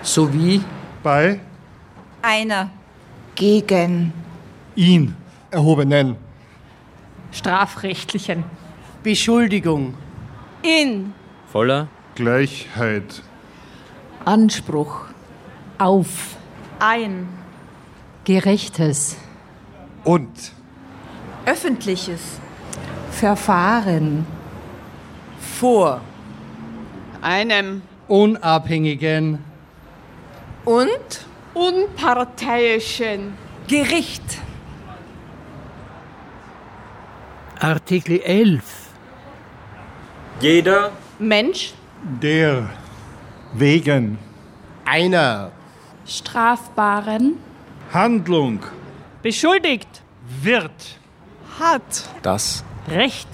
sowie bei einer, gegen, ihn erhobenen, strafrechtlichen, Beschuldigung, in, voller Gleichheit, Anspruch, auf, ein, Gerechtes, und öffentliches, Verfahren, vor, einem unabhängigen, und unparteiischen, Gericht, Artikel 11. jeder Mensch, der, wegen, einer, strafbaren, Handlung, beschuldigt, wird, hat, das Recht,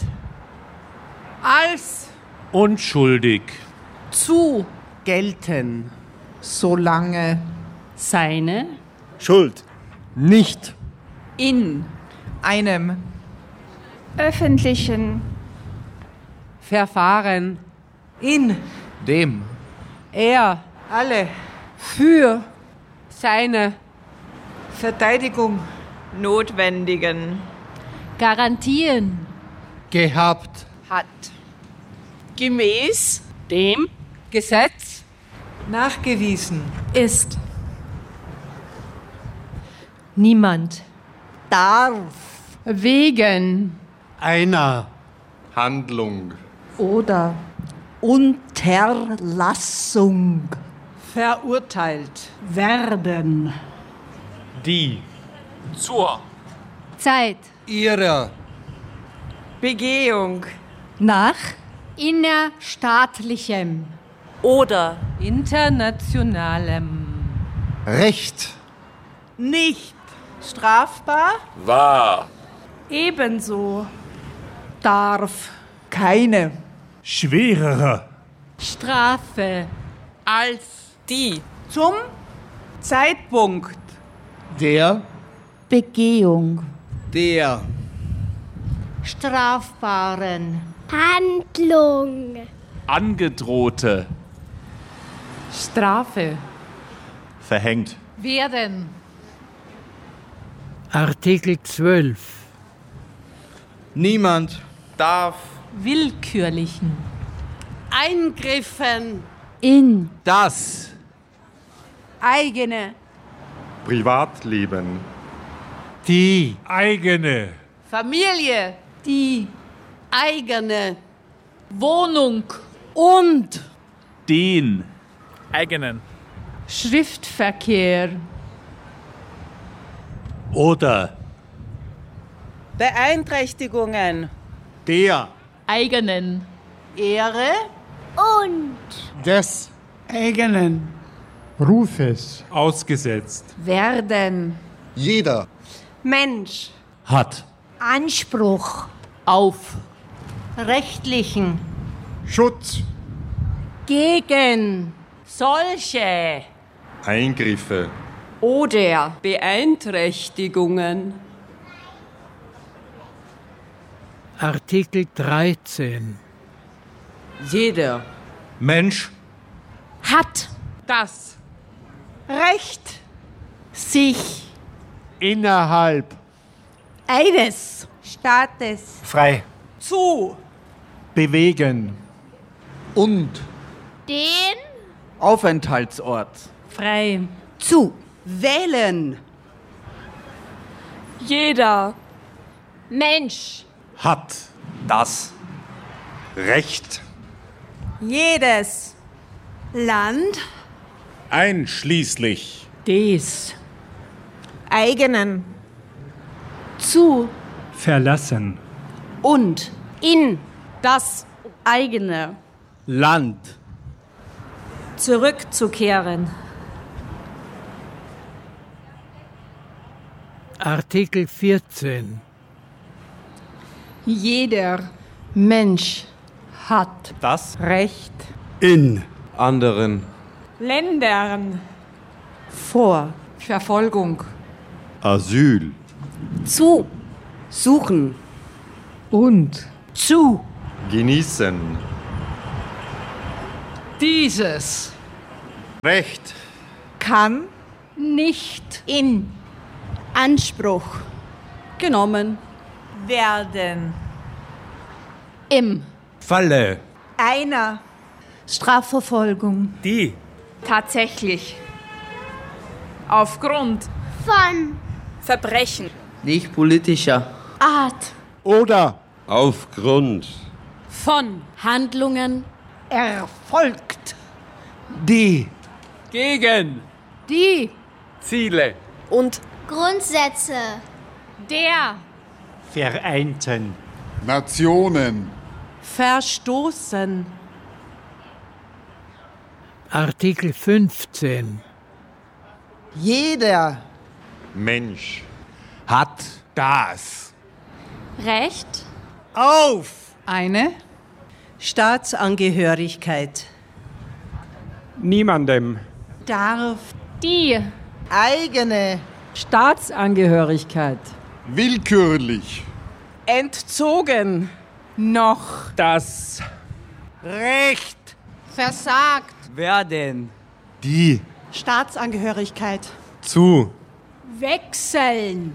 als, unschuldig, zu, gelten, solange, seine, Schuld, nicht, in, einem, öffentlichen, Verfahren, in, dem, er, alle, für, seine, Verteidigung, notwendigen, garantieren, gehabt, hat, gemäß, dem, Gesetz, nachgewiesen, ist, niemand, darf, wegen, einer, Handlung, oder Unterlassung, verurteilt, werden, die, zur, Zeit, ihrer, Begehung, nach, innerstaatlichem, oder, internationalem, Recht, nicht, strafbar, wahr, ebenso, darf, keine, schwererer, Strafe, als, die, zum Zeitpunkt, der, Begehung, der, strafbaren, Handlung, angedrohte, Strafe, verhängt, werden, Artikel 12. niemand, darf, willkürlichen, Eingriffen, in, das, eigene, Privatleben, die, eigene, Familie, die, eigene, Wohnung, und, den, eigenen, Schriftverkehr, oder, Beeinträchtigungen, der, eigenen, Ehre, und des, eigenen, Rufes, ausgesetzt, werden, jeder, Mensch, hat, Anspruch, auf, rechtlichen, Schutz, gegen, solche, Eingriffe, oder, Beeinträchtigungen, Artikel 13. jeder, Mensch, hat, das, Recht, sich, innerhalb, eines, Staates, frei, zu, bewegen, und, den, Aufenthaltsort, frei, zu, wählen, jeder, Mensch, hat, das, Recht, jedes, Land, einschließlich, des, eigenen, zu, verlassen, und, in, das eigene, Land, zurückzukehren, Artikel 14. jeder Mensch hat das, Recht, in, anderen, Ländern, vor, Verfolgung, Asyl, zu, suchen, und, zu, genießen, dieses, Recht, kann, nicht, in, Anspruch, genommen, werden, im, Falle. einer, Strafverfolgung. Die. tatsächlich, aufgrund, Von. Verbrechen, Nicht politischer. Art, Oder. Aufgrund. von, Handlungen, erfolgt, Die. Gegen. die, Ziele. und Grundsätze. der, Vereinten. Nationen. verstoßen, Artikel 15. Jeder Mensch. Hat. Das. Recht, Auf. eine, Staatsangehörigkeit. Niemandem. darf, die, Eigene. Staatsangehörigkeit. willkürlich. entzogen, noch, Das. Recht. versagt, Werden. Die. Staatsangehörigkeit, Zu. wechseln,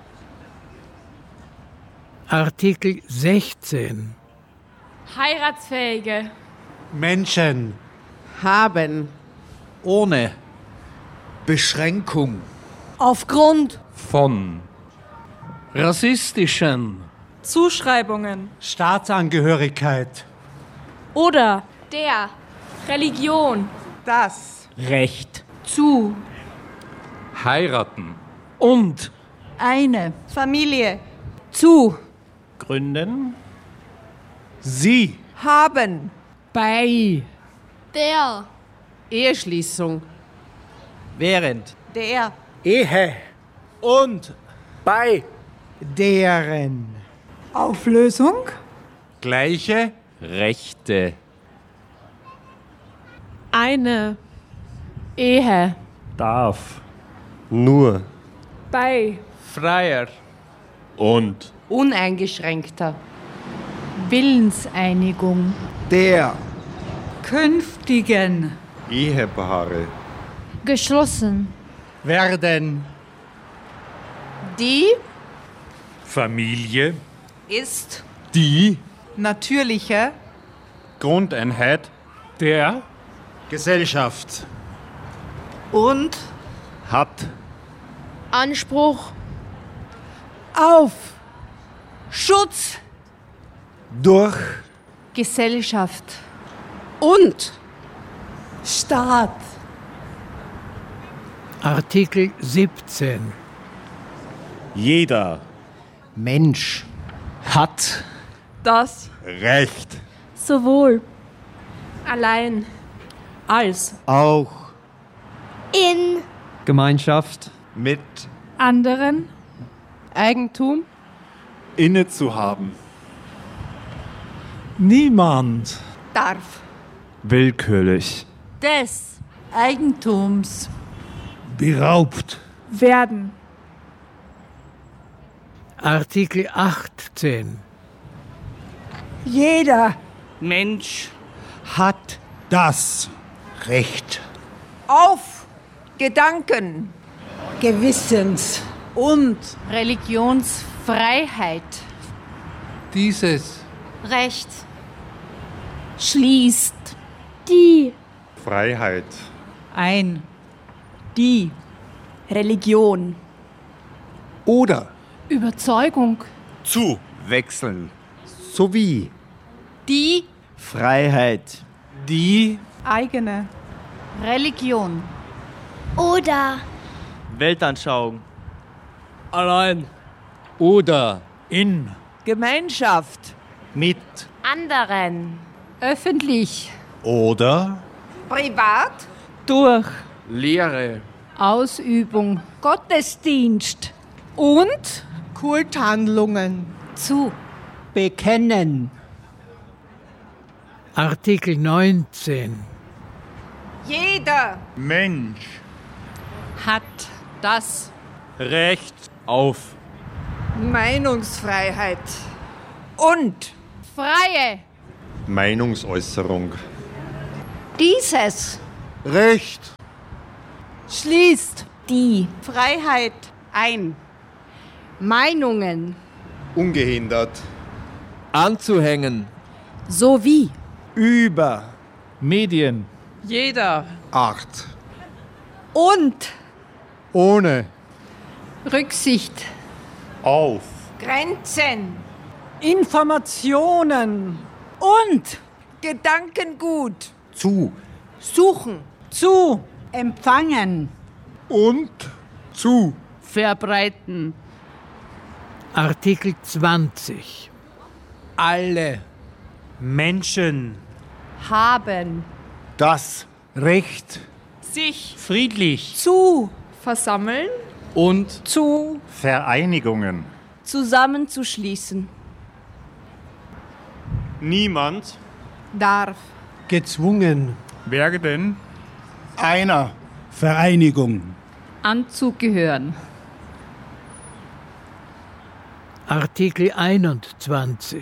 Artikel 16. heiratsfähige, Menschen. haben, Ohne. Beschränkung. aufgrund, Von. Rassistischen. Zuschreibungen Staatsangehörigkeit. oder der, Religion, das, Recht. zu, Heiraten. Und. eine, Familie, zu, Gründen. Sie. haben, bei, Der. Eheschließung, Während. der, Ehe. Und. Bei. Deren. Auflösung, Gleiche. Rechte. eine, Ehe, Darf. Nur. bei, Freier. Und. Uneingeschränkter. Willenseinigung. Der. Künftigen. Ehepaare. Geschlossen. Werden. die, Familie. ist, Die. natürliche, Grundeinheit. Der. Gesellschaft. und, Hat. Anspruch, auf, Schutz, Durch. Gesellschaft. und, Staat, Artikel 17. Jeder. Mensch. Hat. das, Recht. sowohl, allein, als, Auch. In. Gemeinschaft. Mit. Anderen. Eigentum, Inne zu haben. Niemand. darf, Willkürlich. des, Eigentums. Beraubt. werden, Artikel 18. jeder, Mensch. Hat. Das. Recht. auf, Gedanken, Gewissens, und, Religionsfreiheit. Dieses. Recht, schließt, Die. Freiheit. Ein. die, Religion, Oder. Überzeugung, Zu. Wechseln. Sowie. die, Freiheit. Die. eigene, Religion. Oder. Weltanschauung. Allein. Oder. In. Gemeinschaft, Mit. anderen, Öffentlich. Oder. privat, Durch. Lehre. Ausübung. Gottesdienst und Kulthandlungen, Zu. Bekennen. Artikel 19. jeder, Mensch. Hat. Das. Recht. Auf. Meinungsfreiheit und, Freie. Meinungsäußerung. dieses, Recht. Schließt. Die. Freiheit. Ein. Meinungen. Ungehindert. Anzuhängen. Sowie. Über. Medien. Jeder. Art. Und. Ohne. Rücksicht. Auf. Grenzen. Informationen. Und Gedankengut. Zu. Suchen. zu empfangen. Und. Zu. Verbreiten. Artikel 20. Alle. Menschen. Haben. Das Recht. Sich. Friedlich. Zu. Versammeln. Und Zu. Vereinigungen. Zusammenzuschließen. Niemand. Darf. Gezwungen. Werden. Einer. Vereinigung. Anzugehören. Artikel 21.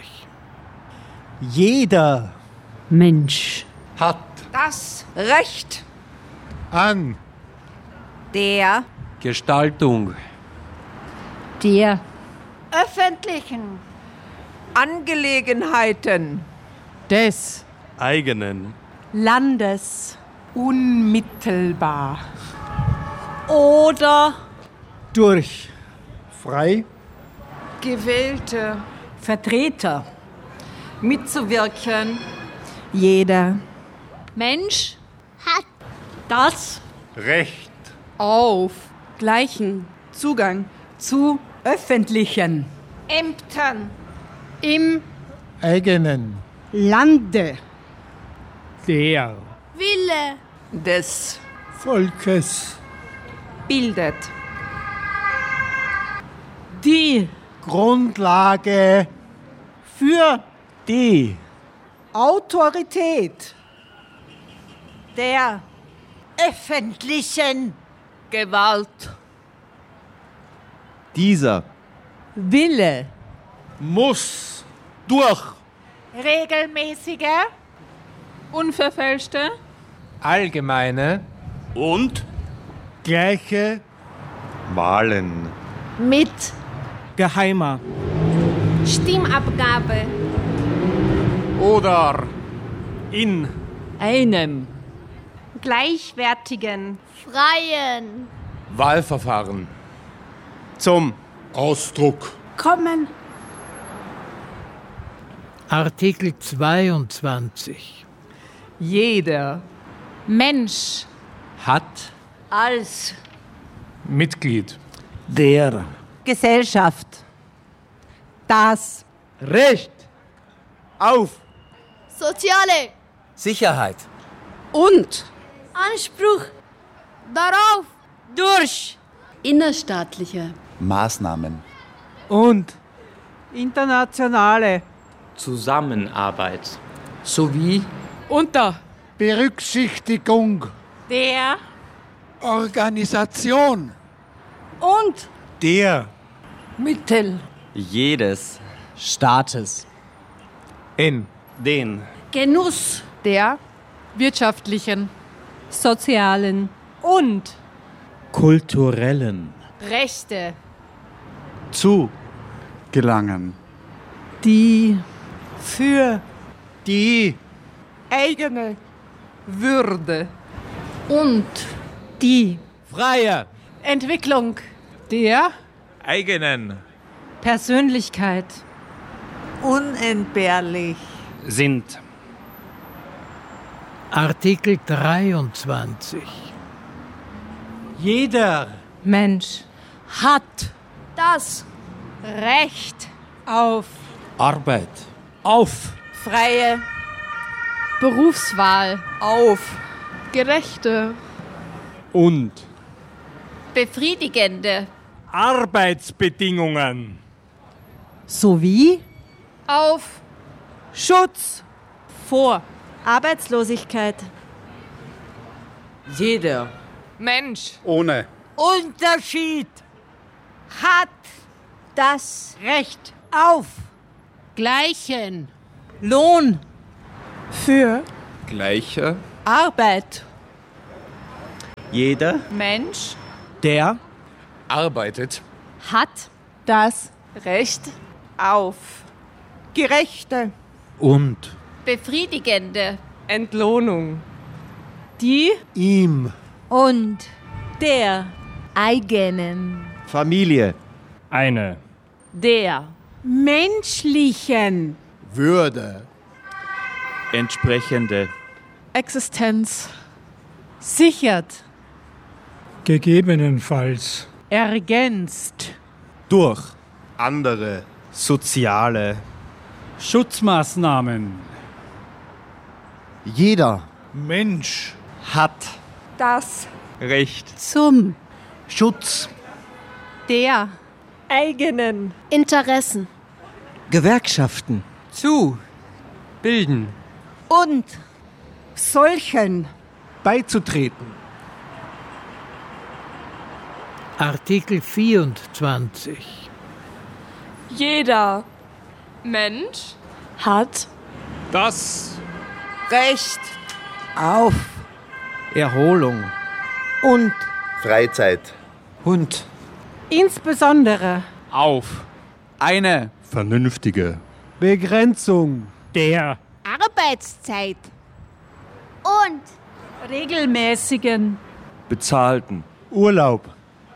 Jeder. Mensch. Hat. Das Recht. An. Der Gestaltung. Der. öffentlichen Angelegenheiten. Des. Eigenen. Landes. Unmittelbar. Oder Durch. Frei. gewählte. Vertreter. Mitzuwirken. Jeder. Mensch. Hat. Das Recht. Auf. Gleichen. Zugang. zu öffentlichen. Ämtern. Im. Eigenen. Lande. Der. Wille. Des. Volkes. Bildet. Die Grundlage. für Die. Autorität. Der Öffentlichen. Gewalt. Dieser. Wille. Muss. Durch. regelmäßige. Unverfälschte. Allgemeine. Und Gleiche. Wahlen. Mit Geheimer. Stimmabgabe. oder in Einem. Gleichwertigen. Freien. Wahlverfahren. Zum Ausdruck. Kommen. Artikel 22. Jeder. Mensch. Hat Als Mitglied. Der. Gesellschaft. Das. Recht. Auf. Soziale. Sicherheit. Und. Anspruch. Darauf. Durch. Innerstaatliche. Maßnahmen. Und. Internationale. Zusammenarbeit. Sowie. Unter. Berücksichtigung. Der Organisation. Und. Der. Mittel. Jedes. Staates. In Den. Genuss. Der. Wirtschaftlichen. Sozialen. Und. Kulturellen. Rechte. Zu. Gelangen. Die. Für. Die. Eigene. Würde. Und. Die. Freie. Entwicklung. Der. Eigenen. Persönlichkeit. Unentbehrlich. Sind. Artikel 23. Jeder. Mensch. Hat. Das. Recht. Auf. Arbeit. Auf. Freie. Berufswahl. Auf. Gerechte. Und Befriedigende. Arbeitsbedingungen. Sowie. Auf. Schutz. Vor. Arbeitslosigkeit. Jeder. Mensch. Ohne. Unterschied. Hat. Das Recht auf. Gleichen. Lohn. Für. Gleiche. Arbeit. Jeder. Mensch. Der arbeitet. Hat Das Recht auf. gerechte, Und. befriedigende, Entlohnung. die ihm Und der eigenen. Familie. Eine. der Menschlichen. Würde Entsprechende. Existenz, Sichert. Gegebenenfalls. Ergänzt. durch Andere. Soziale. Schutzmaßnahmen. Jeder. Mensch Hat. das Recht. Zum. Schutz Der. eigenen, Interessen. Gewerkschaften. Zu. Bilden. Und solchen, beizutreten. Artikel 24. Jeder Mensch hat Das. Recht auf Erholung. und Freizeit. Hund. Insbesondere. Auf. Eine Vernünftige. Begrenzung. Der. Arbeitszeit. Und regelmäßigen, Bezahlten. Urlaub.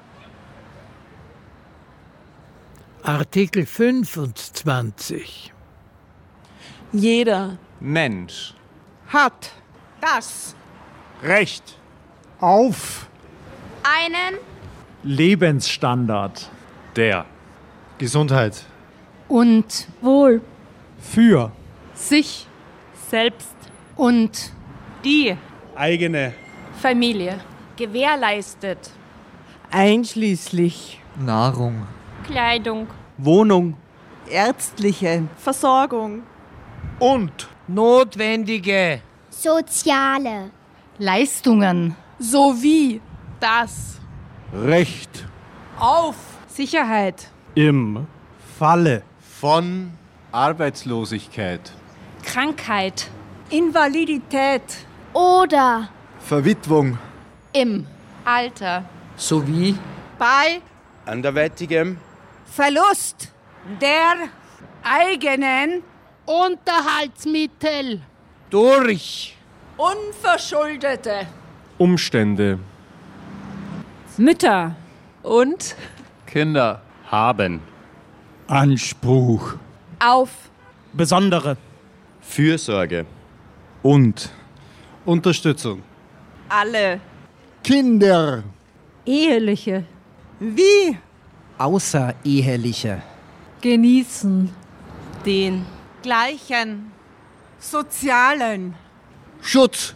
Artikel 25. jeder Mensch. hat das Recht auf einen Lebensstandard. Der. Gesundheit. Und wohl, Für sich. selbst, Und die eigene Familie, gewährleistet. einschließlich Nahrung. Kleidung, Wohnung ärztliche Versorgung, und Notwendige. soziale. Leistungen. sowie das Recht auf Sicherheit. im Falle Von. Arbeitslosigkeit. Krankheit, Invalidität Oder Verwitwung. im Alter, Sowie bei Anderweitigem. Verlust der eigenen Unterhaltsmittel. durch. unverschuldete Umstände. Mütter und Kinder. Haben. Anspruch. auf Besondere Fürsorge. und Unterstützung. alle Kinder. eheliche wie Außereheliche. genießen Den. gleichen sozialen Schutz.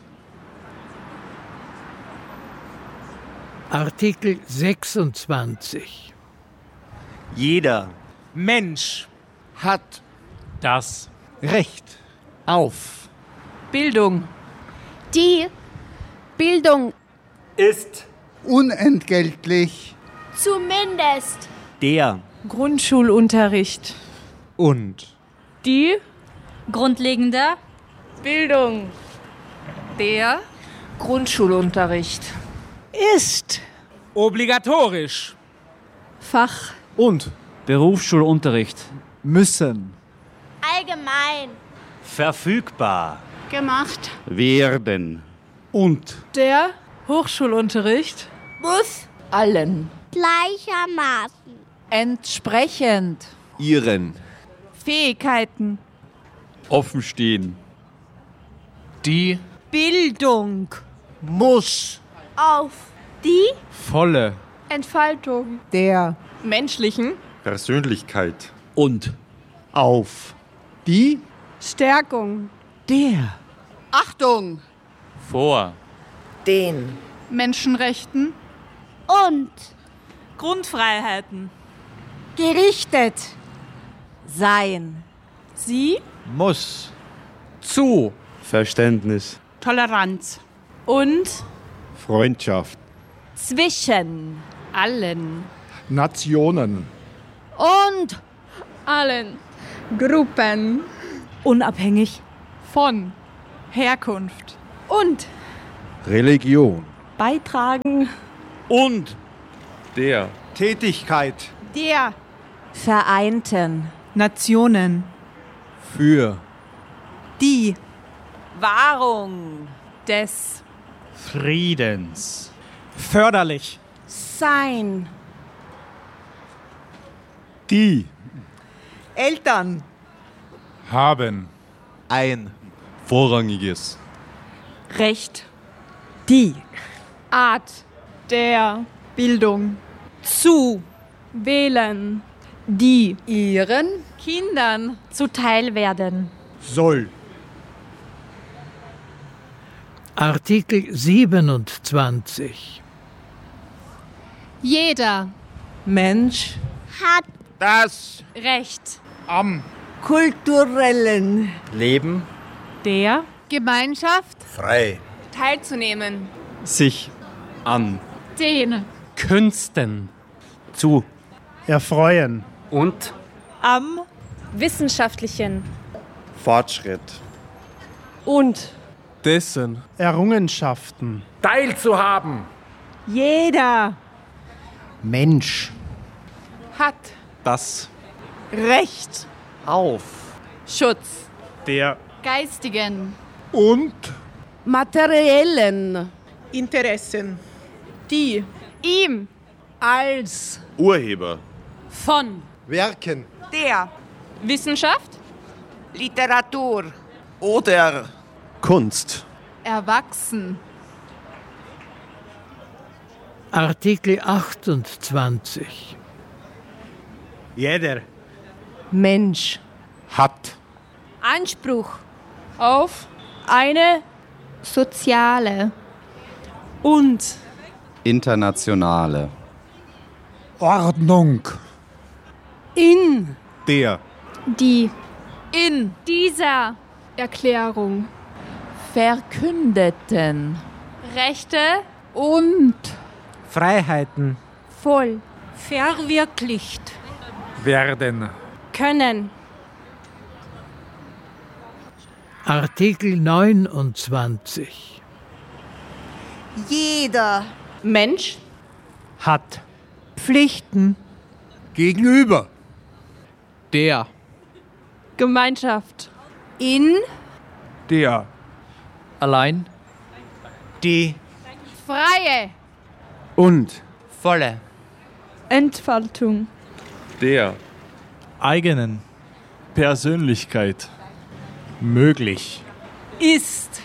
Artikel 26. Jeder. Mensch hat Das. Recht auf Bildung. die Bildung. Ist. unentgeltlich zumindest Der. Grundschulunterricht, und die Grundlegender. Bildung. Der Grundschulunterricht. ist Obligatorisch. Fach und Berufsschulunterricht. müssen allgemein. Verfügbar. Gemacht. Werden. und der Hochschulunterricht Muss Allen. gleichermaßen. entsprechend Ihren. Fähigkeiten, Offenstehen. Die. Bildung, muss Auf die Volle. Entfaltung. der Menschlichen. Persönlichkeit. Und. auf die Stärkung, der Achtung Vor. Den. Menschenrechten. Und Grundfreiheiten, gerichtet sein sie muss Zu. Verständnis. Toleranz. und Freundschaft. zwischen Allen. Nationen und allen Gruppen. unabhängig Von. Herkunft und Religion. Beitragen. Und Der. Tätigkeit. Der. Vereinten. Nationen. Für. Die. Wahrung. Des. Friedens. Förderlich. Sein. Die. Eltern. Haben. Ein. Vorrangiges. Recht. Die. Art. Der. Bildung. Zu. Wählen. Die. Ihren. Kindern. Zuteil werden. Soll. Artikel 27. Jeder. Mensch. Hat Das. Recht. Am. Kulturellen. Leben. Der. Gemeinschaft. Frei. Teilzunehmen. Sich an Den. Künsten zu Erfreuen. und Am. Wissenschaftlichen. Fortschritt. Und. Dessen. Errungenschaften. Teilzuhaben. Jeder. Mensch. Hat. das Recht. auf Schutz. Der. Geistigen. Und. Materiellen. Interessen. Die. Ihm. Als. Urheber. Von. Werken. Der. Wissenschaft. Literatur. Oder Kunst. Erwachsen. Artikel 28. Jeder. Mensch. Hat. Anspruch. Auf. Eine. Soziale. Und. Internationale. Ordnung. In. Der. Die. In. Dieser. Erklärung. Verkündeten. Rechte. Und. Freiheiten Voll. Verwirklicht. Werden. Können. Artikel 29. Jeder. Mensch. hat Pflichten. Gegenüber. Der. Gemeinschaft. In. Der. Allein. die Freie. Und. Volle. Entfaltung. Der. eigenen Persönlichkeit möglich Ist.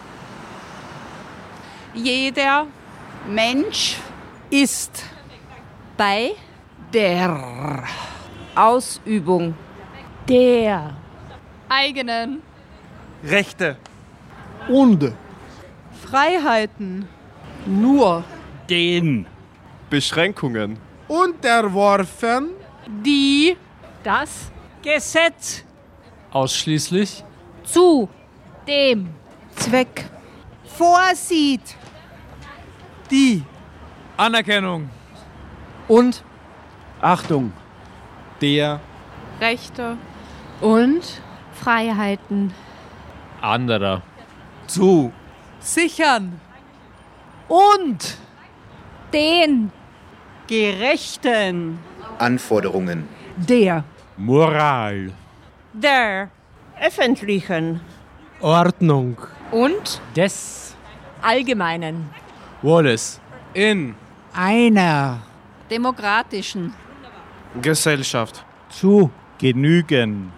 Jeder. Mensch. Ist. Bei der Ausübung. Der. Eigenen. Rechte Und. Freiheiten. Nur. den Beschränkungen. Unterworfen. Die. Das. Gesetz. Ausschließlich. Zu. Dem. Zweck. Vorsieht. Die. Anerkennung. Und. Achtung der Rechte. Und. Freiheiten. Anderer. zu Sichern. Und. Den. Gerechten. Anforderungen. Der. Moral Der. Öffentlichen. Ordnung Und. des Allgemeinen. Wallace. In. Einer. Demokratischen. Gesellschaft. zu genügen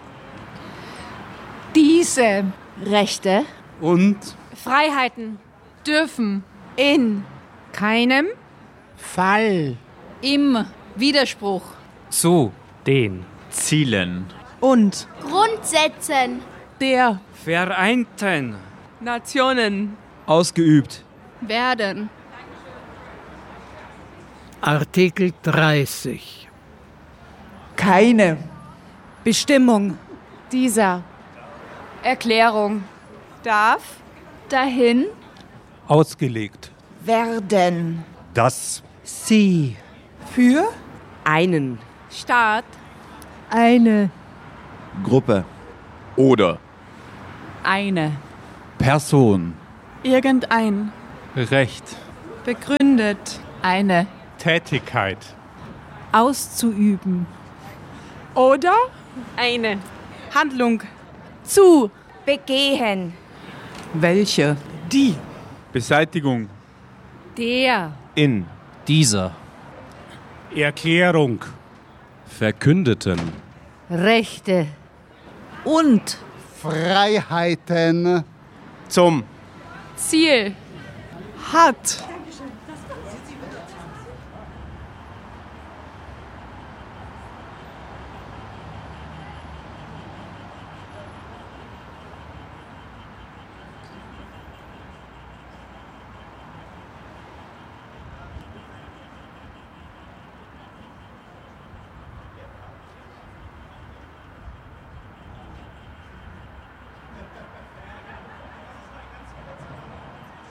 Diese. Rechte. und Freiheiten. Dürfen. In. Keinem. Fall. Im. Widerspruch. Zu. den Zielen Und. Grundsätzen. Der. Vereinten Nationen. ausgeübt Werden. Artikel 30. Keine. Bestimmung. Dieser. Erklärung. Darf. Dahin. ausgelegt Werden. Das. Sie. Für. Einen. Staat. Eine. Gruppe. Oder. Eine. Person Irgendein. Recht begründet, eine Tätigkeit. Auszuüben. oder Eine. Handlung, zu, Begehen. Welche? Die. Beseitigung. der In. Dieser. Erklärung. Verkündeten. Rechte Und. Freiheiten. Zum. Ziel, Hat.